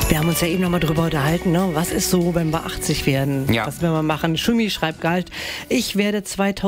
Wir haben uns ja eben noch mal drüber unterhalten, ne? Was ist so, wenn wir 80 werden? Ja. Was werden wir machen? Schumi schreibt Galt, ich werde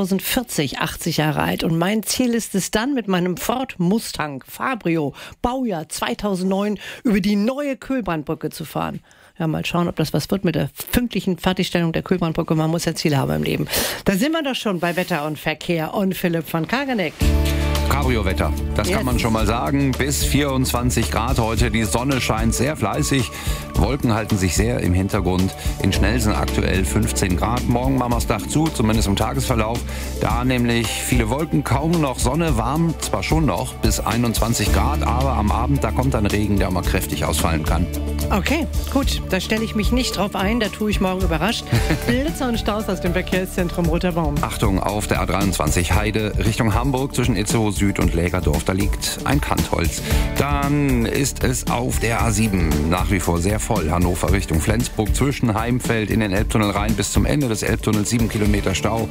2040 80 Jahre alt und mein Ziel ist es dann, mit meinem Ford Mustang Cabrio, Baujahr 2009, über die neue Kühlbrandbrücke zu fahren. Ja, mal schauen, ob das was wird mit der pünktlichen Fertigstellung der Kühlbrandbrücke. Man muss ja Ziele haben im Leben. Da sind wir doch schon bei Wetter und Verkehr und Philipp von Kaganeck. Cabrio-Wetter, das kann man schon mal sagen. Bis 24 Grad heute. Die Sonne scheint sehr fleißig. Wolken halten sich sehr im Hintergrund. In Schnellsen aktuell 15 Grad. Morgen machen wir das Dach zu, zumindest im Tagesverlauf. Da nämlich viele Wolken, kaum noch Sonne, warm zwar schon noch bis 21 Grad, aber am Abend, da kommt dann Regen, der mal kräftig ausfallen kann. Okay, gut, da stelle ich mich nicht drauf ein, da tue ich morgen überrascht. Blitzer und Staus aus dem Verkehrszentrum Roter Baum. Achtung, auf der A23 Heide Richtung Hamburg zwischen Itzehoe Süd und Lägerdorf, da liegt ein Kantholz. Dann ist es auf der A7 nach wie vor sehr voll. Hannover Richtung Flensburg zwischen Heimfeld in den Elbtunnel rein bis zum Ende des Elbtunnels 7 Kilometer Stau.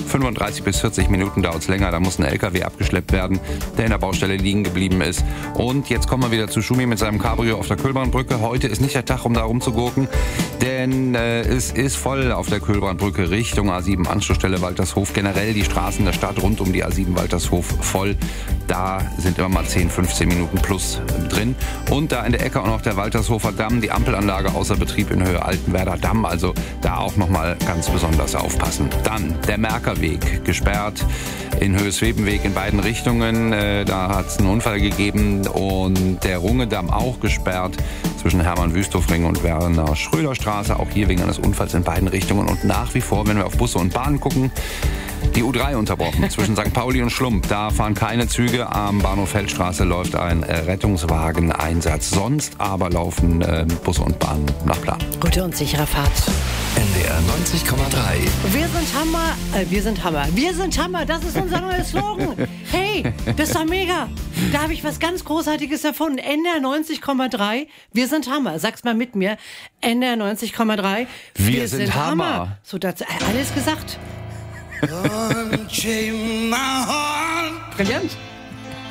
35 bis 40 Minuten dauert es länger, da muss ein LKW abgeschleppt werden, der in der Baustelle liegen geblieben ist. Und jetzt kommen wir wieder zu Schumi mit seinem Cabrio auf der Kühlbrandbrücke. Heute ist nicht der Tag, um da rumzugurken, denn es ist voll auf der Kühlbrandbrücke Richtung A7 Anschlussstelle Waltershof. Generell die Straßen der Stadt rund um die A7 Waltershof voll. Da sind immer mal 10, 15 Minuten plus drin. Und da in der Ecke auch noch der Waltershofer Damm, die Ampelanlage außer Betrieb in Höhe Altenwerder Damm. Also da auch nochmal ganz besonders aufpassen. Dann der Merkerweg gesperrt in Höhe Svebenweg in beiden Richtungen. Da hat es einen Unfall gegeben und der Rungedamm auch gesperrt zwischen Hermann-Wüsthof-Ring und Werner-Schröder-Straße. Auch hier wegen eines Unfalls in beiden Richtungen. Und nach wie vor, wenn wir auf Busse und Bahnen gucken, die U3 unterbrochen zwischen St. Pauli und Schlump. Da fahren keine Züge. Am Bahnhof Feldstraße läuft ein Rettungswageneinsatz. Sonst aber laufen Busse und Bahnen nach Plan. Gute und sichere Fahrt. NDR 90,3. Wir sind Hammer. Wir sind Hammer. Wir sind Hammer. Das ist unser neuer Slogan. Hey, das ist doch mega. Da habe ich was ganz Großartiges erfunden. NDR 90,3. Wir sind Hammer. Sag's mal mit mir. NDR 90,3. Wir sind Hammer. So, dazu alles gesagt. Brillant.